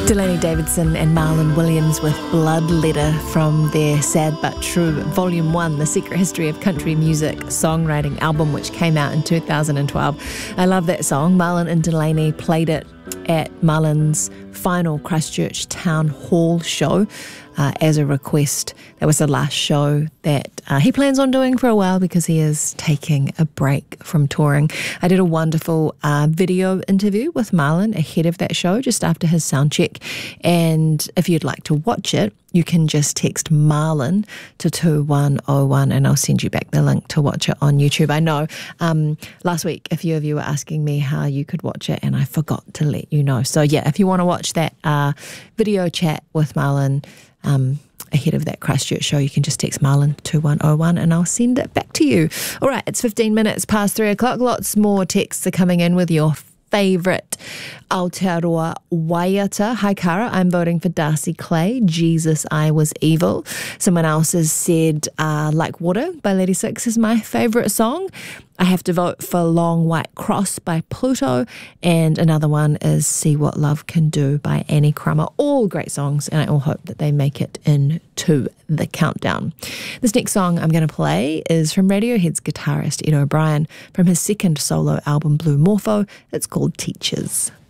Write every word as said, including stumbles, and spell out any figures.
Delaney Davidson and Marlon Williams with Blood Letter from their Sad But True Volume one, The Secret History of Country Music Songwriting album, which came out in two thousand twelve. I love that song. Marlon and Delaney played it at Marlon's final Christchurch Town Hall show uh, as a request. That was the last show that uh, he plans on doing for a while because he is taking a break from touring. I did a wonderful uh, video interview with Marlon ahead of that show, just after his sound check. And if you'd like to watch it, you can just text Marlon to two one oh one and I'll send you back the link to watch it on YouTube. I know um, last week a few of you were asking me how you could watch it and I forgot to let you know. So yeah, if you want to watch that uh, video chat with Marlon um, ahead of that Christchurch show, you can just text Marlon two one oh one and I'll send it back to you. All right, it's fifteen minutes past three o'clock. Lots more texts are coming in with your favourite Aotearoa Waiata. Hi Cara, I'm voting for Darcy Clay, Jesus I Was Evil. Someone else has said uh, Like Water by Lady Six is my favourite song. I have to vote for Long White Cross by Pluto, and another one is See What Love Can Do by Annie Crummer. All great songs, and I all hope that they make it into the countdown. This next song I'm going to play is from Radiohead's guitarist Ed O'Brien from his second solo album Blue Morpho. It's called Teachers.